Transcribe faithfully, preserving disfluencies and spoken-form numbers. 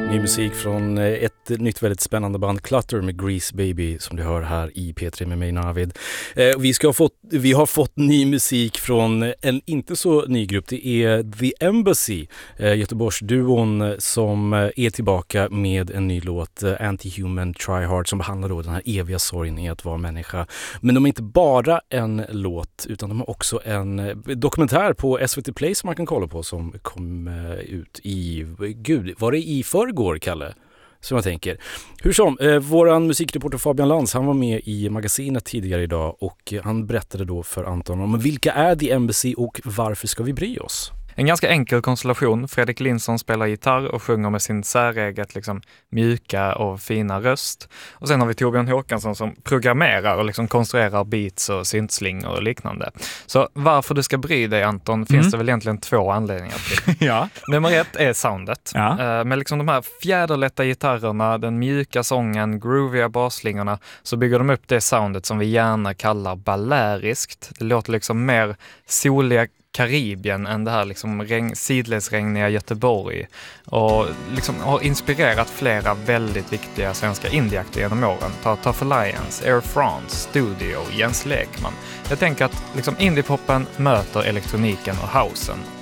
Ny musik från ett nytt väldigt spännande band, Clutter med Grease Baby, som du hör här i P tre med mig, Navid. Eh, vi, ska ha fått, vi har fått ny musik från en inte så ny grupp. Det är The Embassy, eh, Göteborgsduon som är tillbaka med en ny låt, eh, Anti-Human Try Hard, som behandlar då den här eviga sorgen i att vara människa. Men de är inte bara en låt, utan de har också en dokumentär på S V T Play som man kan kolla på, som kom eh, ut i, gud, var det i förrgår, Kalle? Som jag tänker. Hur som, eh, våran musikreporter Fabian Lantz, han var med i magasinet tidigare idag och han berättade då för Anton om vilka är The Embassy och varför ska vi bry oss? En ganska enkel konstellation. Fredrik Lindsson spelar gitarr och sjunger med sin säreget liksom mjuka och fina röst. Och sen har vi Torbjörn Håkansson som programmerar och liksom konstruerar beats och syntslingor och liknande. Så varför du ska bry dig, Anton, finns mm. det väl egentligen två anledningar till. ja. Nummer ett är soundet. Ja. Med liksom de här fjäderlätta gitarrerna, den mjuka sången, grooviga basslingorna, så bygger de upp det soundet som vi gärna kallar baläriskt. Det låter liksom mer soliga Karibien än det här liksom regn, sidledsregniga Göteborg, och liksom har inspirerat flera väldigt viktiga svenska indieakter genom åren. Ta Tough Alliance, Air France, Studio, Jens Lekman. Jag tänker att liksom indiepoppen möter elektroniken och housen,